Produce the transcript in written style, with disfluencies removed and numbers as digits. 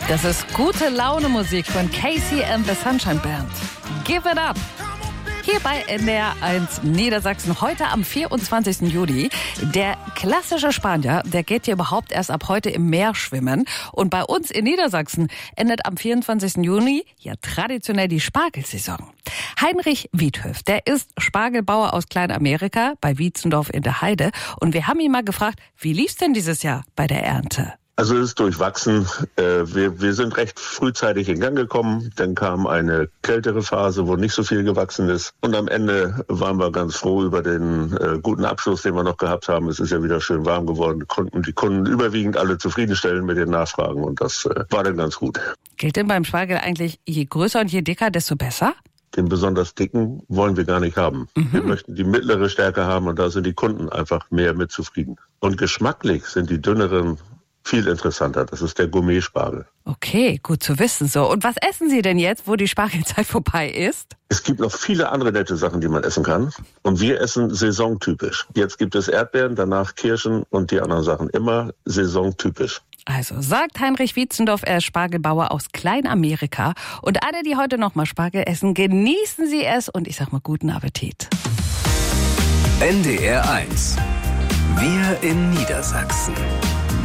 Das ist gute Laune Musik von Casey and the Sunshine Band. Give it up! Hier bei NDR 1 Niedersachsen heute am 24. Juli. Der klassische Spanier, der geht hier überhaupt erst ab heute im Meer schwimmen. Und bei uns in Niedersachsen endet am 24. Juni ja traditionell die Spargelsaison. Heinrich Wiethöf, der ist Spargelbauer aus Kleinamerika bei Wietzendorf in der Heide. Und wir haben ihn mal gefragt, wie lief's denn dieses Jahr bei der Ernte? Also es ist durchwachsen. Wir sind recht frühzeitig in Gang gekommen. Dann kam eine kältere Phase, wo nicht so viel gewachsen ist. Und am Ende waren wir ganz froh über den guten Abschluss, den wir noch gehabt haben. Es ist ja wieder schön warm geworden. Konnten die Kunden überwiegend alle zufriedenstellen mit den Nachfragen. Und das war dann ganz gut. Gilt denn beim Spargel eigentlich, je größer und je dicker, desto besser? Den besonders dicken wollen wir gar nicht haben. Wir möchten die mittlere Stärke haben und da sind die Kunden einfach mehr mit zufrieden. Und geschmacklich sind die dünneren viel interessanter. Das ist der Gourmet-Spargel. Okay, gut zu wissen so. Und was essen Sie denn jetzt, wo die Spargelzeit vorbei ist? Es gibt noch viele andere nette Sachen, die man essen kann. Und wir essen saisontypisch. Jetzt gibt es Erdbeeren, danach Kirschen und die anderen Sachen. Immer saisontypisch. Also sagt Heinrich Wietzendorf, er ist Spargelbauer aus Kleinamerika. Und alle, die heute noch mal Spargel essen, genießen Sie es und ich sag mal guten Appetit. NDR 1. Wir in Niedersachsen.